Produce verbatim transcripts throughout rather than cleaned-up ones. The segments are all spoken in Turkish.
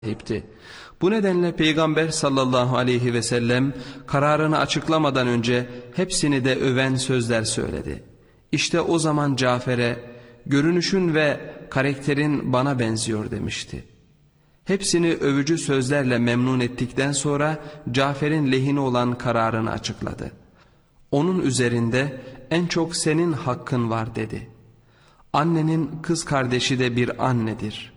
sahipti. Bu nedenle Peygamber sallallahu aleyhi ve sellem kararını açıklamadan önce hepsini de öven sözler söyledi. İşte o zaman Cafer'e görünüşün ve karakterin bana benziyor demişti. Hepsini övücü sözlerle memnun ettikten sonra Cafer'in lehine olan kararını açıkladı. Onun üzerinde en çok senin hakkın var dedi. Annenin kız kardeşi de bir annedir.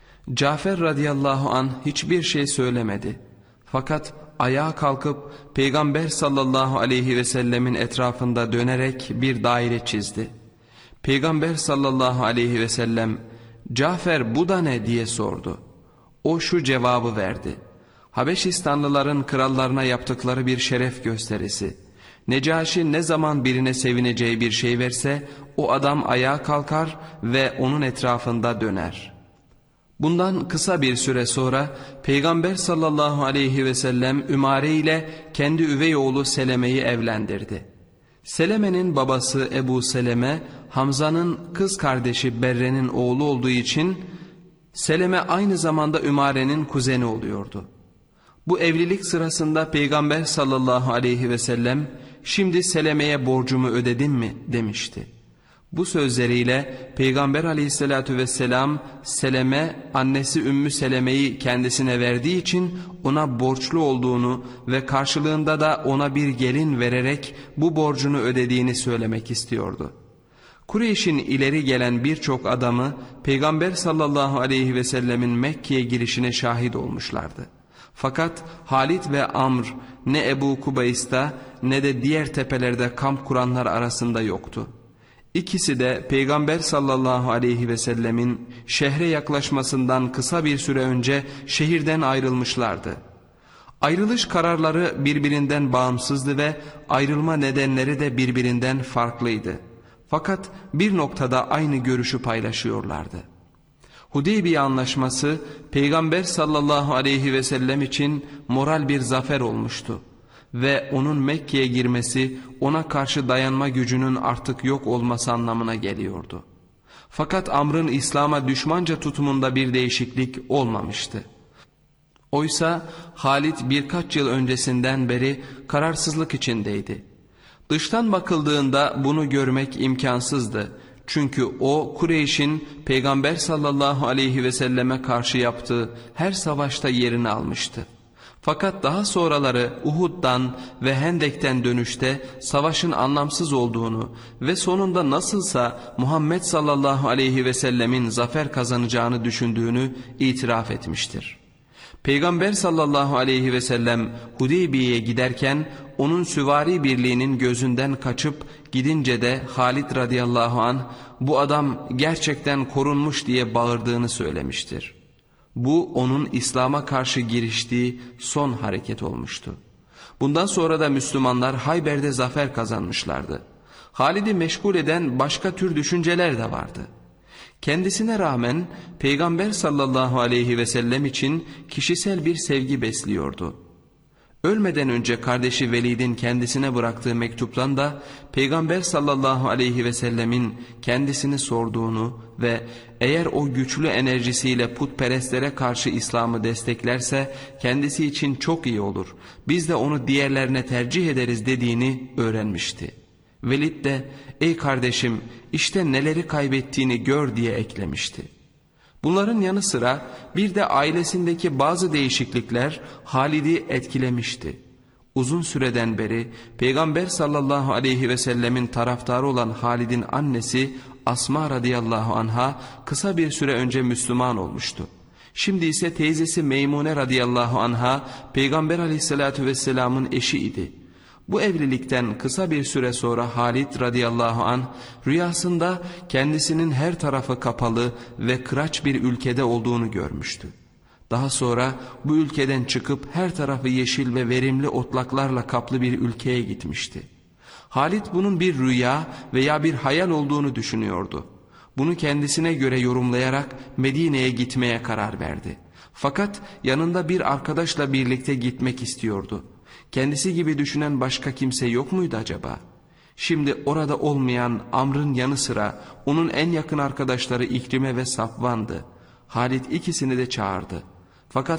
Cafer radıyallahu anh hiçbir şey söylemedi. Fakat ayağa kalkıp Peygamber sallallahu aleyhi ve sellemin etrafında dönerek bir daire çizdi. Peygamber sallallahu aleyhi ve sellem "Cafer bu da ne?" diye sordu. O şu cevabı verdi: Habeşistanlıların krallarına yaptıkları bir şeref gösterisi. Necaşi ne zaman birine sevineceği bir şey verse o adam ayağa kalkar ve onun etrafında döner. Bundan kısa bir süre sonra Peygamber sallallahu aleyhi ve sellem Ümare ile kendi üvey oğlu Seleme'yi evlendirdi. Seleme'nin babası Ebu Seleme, Hamza'nın kız kardeşi Berre'nin oğlu olduğu için Seleme aynı zamanda Ümare'nin kuzeni oluyordu. Bu evlilik sırasında Peygamber sallallahu aleyhi ve sellem "Şimdi Seleme'ye borcumu ödedim mi?" demişti. Bu sözleriyle Peygamber aleyhissalatü vesselam Seleme annesi Ümmü Seleme'yi kendisine verdiği için ona borçlu olduğunu ve karşılığında da ona bir gelin vererek bu borcunu ödediğini söylemek istiyordu. Kureyş'in ileri gelen birçok adamı Peygamber sallallahu aleyhi ve sellemin Mekke'ye girişine şahit olmuşlardı. Fakat Halid ve Amr ne Ebu Kubays'ta ne de diğer tepelerde kamp kuranlar arasında yoktu. İkisi de Peygamber sallallahu aleyhi ve sellemin şehre yaklaşmasından kısa bir süre önce şehirden ayrılmışlardı. Ayrılış kararları birbirinden bağımsızdı ve ayrılma nedenleri de birbirinden farklıydı. Fakat bir noktada aynı görüşü paylaşıyorlardı. Hudeybiye Anlaşması Peygamber sallallahu aleyhi ve sellem için moral bir zafer olmuştu. Ve onun Mekke'ye girmesi ona karşı dayanma gücünün artık yok olması anlamına geliyordu. Fakat Amr'ın İslam'a düşmanca tutumunda bir değişiklik olmamıştı. Oysa Halid birkaç yıl öncesinden beri kararsızlık içindeydi. Dıştan bakıldığında bunu görmek imkansızdı. Çünkü o Kureyş'in Peygamber sallallahu aleyhi ve selleme karşı yaptığı her savaşta yerini almıştı. Fakat daha sonraları Uhud'dan ve Hendek'ten dönüşte savaşın anlamsız olduğunu ve sonunda nasılsa Muhammed sallallahu aleyhi ve sellemin zafer kazanacağını düşündüğünü itiraf etmiştir. Peygamber sallallahu aleyhi ve sellem Hudeybiye'ye giderken onun süvari birliğinin gözünden kaçıp gidince de Halid radıyallahu anh "Bu adam gerçekten korunmuş" diye bağırdığını söylemiştir. Bu onun İslam'a karşı giriştiği son hareket olmuştu. Bundan sonra da Müslümanlar Hayber'de zafer kazanmışlardı. Halid'i meşgul eden başka tür düşünceler de vardı. Kendisine rağmen Peygamber sallallahu aleyhi ve sellem için kişisel bir sevgi besliyordu. Ölmeden önce kardeşi Velid'in kendisine bıraktığı mektuptan da Peygamber sallallahu aleyhi ve sellemin kendisini sorduğunu ve eğer o güçlü enerjisiyle putperestlere karşı İslam'ı desteklerse kendisi için çok iyi olur, biz de onu diğerlerine tercih ederiz dediğini öğrenmişti. Velid de "Ey kardeşim, işte neleri kaybettiğini gör" diye eklemişti. Bunların yanı sıra bir de ailesindeki bazı değişiklikler Halid'i etkilemişti. Uzun süreden beri Peygamber sallallahu aleyhi ve sellemin taraftarı olan Halid'in annesi Asma radıyallahu anha kısa bir süre önce Müslüman olmuştu. Şimdi ise teyzesi Meymune radıyallahu anha Peygamber aleyhissalatü vesselamın eşi idi. Bu evlilikten kısa bir süre sonra Halid radıyallahu anh rüyasında kendisinin her tarafı kapalı ve kıraç bir ülkede olduğunu görmüştü. Daha sonra bu ülkeden çıkıp her tarafı yeşil ve verimli otlaklarla kaplı bir ülkeye gitmişti. Halid bunun bir rüya veya bir hayal olduğunu düşünüyordu. Bunu kendisine göre yorumlayarak Medine'ye gitmeye karar verdi. Fakat yanında bir arkadaşla birlikte gitmek istiyordu. Kendisi gibi düşünen başka kimse yok muydu acaba? Şimdi orada olmayan Amr'ın yanı sıra onun en yakın arkadaşları İkrime ve Safvan'dı. Halid ikisini de çağırdı. Fakat